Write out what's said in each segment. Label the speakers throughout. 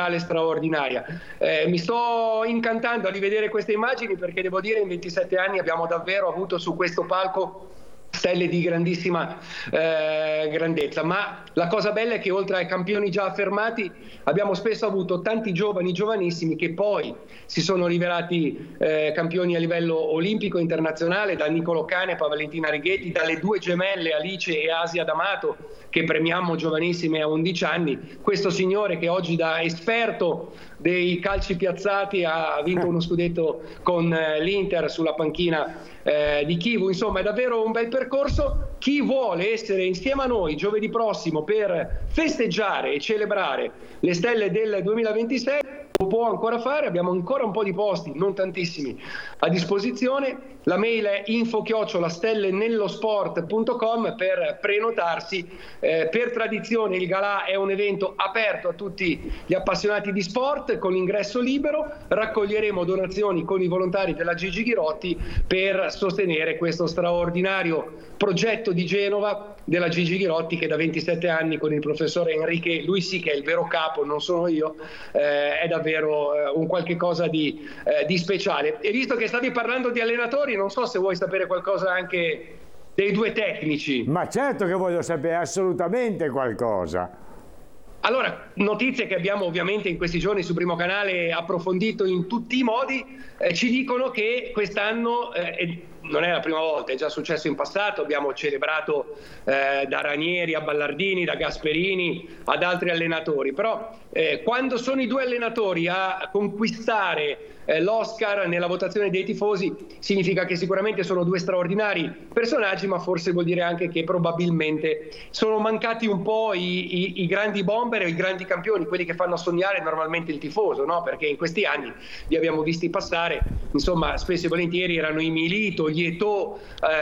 Speaker 1: eccezionale, straordinaria. Mi sto incantando a rivedere queste immagini, perché devo dire in 27 anni abbiamo davvero avuto su questo palco stelle di grandissima grandezza, ma la cosa bella è che oltre ai campioni già affermati abbiamo spesso avuto tanti giovani, giovanissimi, che poi si sono rivelati campioni a livello olimpico internazionale, da Niccolò Canepa a Valentina Righetti, dalle due gemelle Alice e Asia D'Amato, che premiamo giovanissime a 11 anni, questo signore che oggi da esperto dei calci piazzati ha vinto uno scudetto con l'Inter sulla panchina di Chivu. Insomma, è davvero un bel percorso. Chi vuole essere insieme a noi giovedì prossimo per festeggiare e celebrare le stelle del 2026 lo può ancora fare, abbiamo ancora un po' di posti, non tantissimi, a disposizione. La mail è info@stellenellosport.com per prenotarsi. Per tradizione il galà è un evento aperto a tutti gli appassionati di sport, con ingresso libero. Raccoglieremo donazioni con i volontari della Gigi Ghirotti per sostenere questo straordinario progetto di Genova della Gigi Ghirotti, che da 27 anni con il professore Enrique, lui sì che è il vero capo, non sono io, è davvero un qualche cosa di speciale. E visto che stavi parlando di allenatori, non so se vuoi sapere qualcosa anche dei due tecnici.
Speaker 2: Ma certo che voglio sapere assolutamente qualcosa.
Speaker 1: Allora, notizie che abbiamo ovviamente in questi giorni su Primo Canale approfondito in tutti i modi, ci dicono che quest'anno, non è la prima volta, è già successo in passato, abbiamo celebrato da Ranieri a Ballardini, da Gasperini ad altri allenatori, però quando sono i due allenatori a conquistare l'Oscar nella votazione dei tifosi, significa che sicuramente sono due straordinari personaggi, ma forse vuol dire anche che probabilmente sono mancati un po' i grandi bomber o i grandi campioni, quelli che fanno sognare normalmente il tifoso, no? Perché in questi anni li abbiamo visti passare, insomma, spesso e volentieri erano i Milito, gli Eto'o,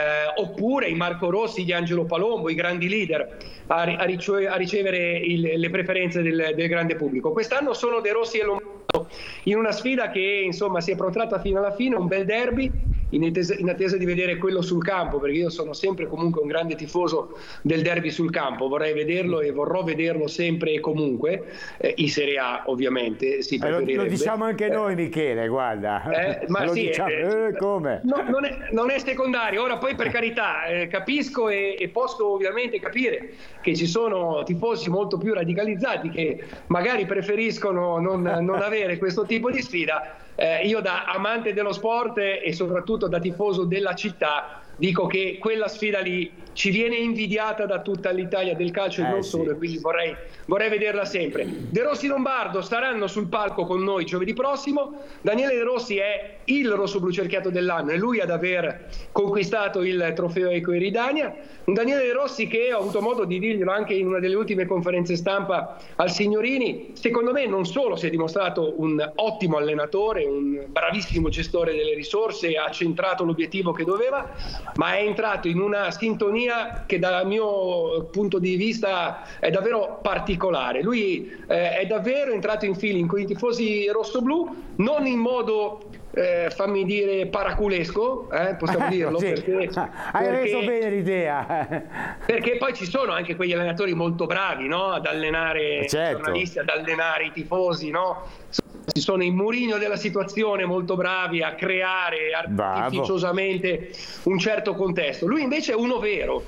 Speaker 1: oppure i Marco Rossi, gli Angelo Palombo, i grandi leader a ricevere le preferenze del grande pubblico. Quest'anno sono De Rossi e Lombardo in una sfida che insomma si è protratta fino alla fine, un bel derby in attesa di vedere quello sul campo, perché io sono sempre comunque un grande tifoso del derby sul campo, vorrei vederlo e vorrò vederlo sempre e comunque, in Serie A ovviamente si preferirebbe.
Speaker 2: Lo diciamo anche noi, Michele, guarda.
Speaker 1: Ma
Speaker 2: lo
Speaker 1: sì,
Speaker 2: diciamo, come?
Speaker 1: No, non è secondario. Ora poi, per carità, capisco e posso ovviamente capire che ci sono tifosi molto più radicalizzati che magari preferiscono non avere questo tipo di sfida. Io da amante dello sport e soprattutto da tifoso della città dico che quella sfida lì ci viene invidiata da tutta l'Italia del calcio e non solo, e quindi vorrei vederla sempre. De Rossi Lombardo saranno sul palco con noi giovedì prossimo. Daniele De Rossi è il rossoblu cerchiato dell'anno, è lui ad aver conquistato il trofeo Eco Eridania. Un Daniele De Rossi che ho avuto modo di dirglielo anche in una delle ultime conferenze stampa al Signorini, secondo me non solo si è dimostrato un ottimo allenatore, un bravissimo gestore delle risorse, ha centrato l'obiettivo che doveva, ma è entrato in una sintonia che dal mio punto di vista è davvero particolare. Lui è davvero entrato in feeling con i tifosi rossoblù, non in modo fammi dire paraculesco, possiamo dirlo,
Speaker 2: sì. Hai reso bene l'idea,
Speaker 1: perché poi ci sono anche quegli allenatori molto bravi, no? Ad allenare i giornalisti, ad allenare i tifosi, no? Ci sono i Mourinho della situazione, molto bravi a creare artificiosamente un certo contesto. Lui invece è uno vero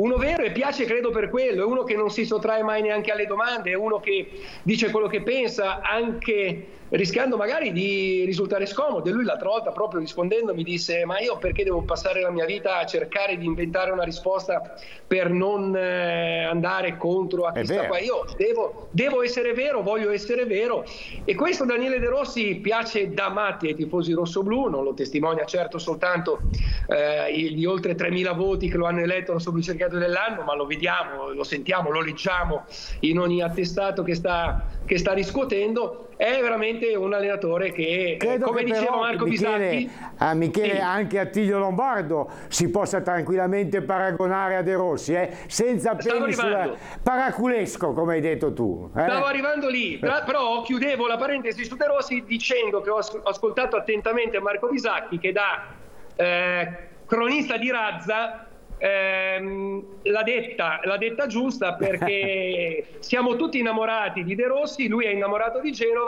Speaker 1: e piace, credo, per quello. È uno che non si sottrae mai neanche alle domande, è uno che dice quello che pensa, anche rischiando magari di risultare scomodo. E lui l'altra volta, proprio rispondendo, mi disse: ma io perché devo passare la mia vita a cercare di inventare una risposta per non andare contro a chissà qua? Io devo essere vero, voglio essere vero, e questo Daniele De Rossi piace da matti ai tifosi rossoblù. Non lo testimonia certo soltanto gli oltre 3.000 voti che lo hanno eletto rossoblù cerchiato dell'anno, ma lo vediamo, lo sentiamo, lo leggiamo in ogni attestato che sta riscuotendo. È veramente un allenatore che, come diceva Marco Bisacchi,
Speaker 2: Michele,
Speaker 1: sì,
Speaker 2: anche Attilio Lombardo si possa tranquillamente paragonare a De Rossi, senza peli sulla paraculesco, come hai detto tu.
Speaker 1: Stavo arrivando lì, però chiudevo la parentesi su De Rossi dicendo che ho ascoltato attentamente Marco Bisacchi, che da cronista di razza l'ha detta giusta, perché siamo tutti innamorati di De Rossi, lui è innamorato di Genova.